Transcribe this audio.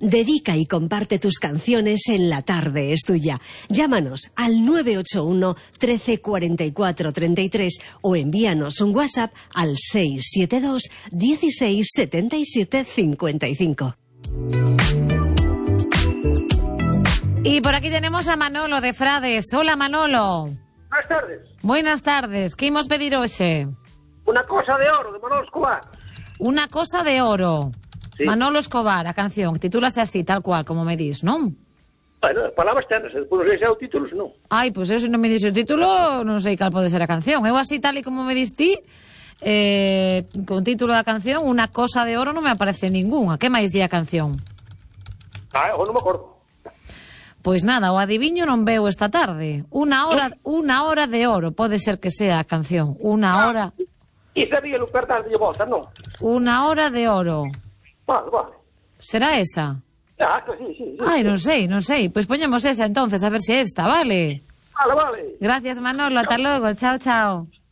Dedica y comparte tus canciones en La Tarde es Tuya. Llámanos al 981 13 44 33 o envíanos un WhatsApp al 672 16 77 55. Y por aquí tenemos a Manolo de Frades. Hola, Manolo. Buenas tardes. Buenas tardes. ¿Qué imos pedir hoxe? Una cosa de oro, de Manolo Escobar. Una cosa de oro. Sí. Manolo Escobar, a canción. Titúlase así, tal cual, como me dis, non? Bueno, palabras tenas, despois non sei se é o título, non. Ai, pois eu se non me dis o título, non sei cal pode ser a canción. Eu así, tal e como me dis ti, con título da canción, Una cosa de oro, non me aparece ningunha. Que máis di a canción? Eu non me acordo. Pois nada, o adiviño non veo esta tarde. Una hora de oro, pode ser que sea a canción. Una hora... E sabía lo perdas de volta, non? Una hora de oro. Vale. Será esa? Sí. Ai, non sei. Pois poñemos esa entonces, a ver se esta, vale? Vale. Gracias, Manolo, ata logo, chao.